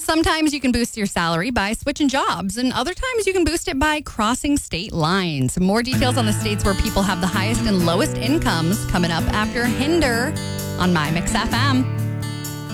Sometimes you can boost your salary by switching jobs, and other times you can boost it by crossing state lines. More details on the states where people have the highest and lowest incomes coming up after Hinder on My Mix FM.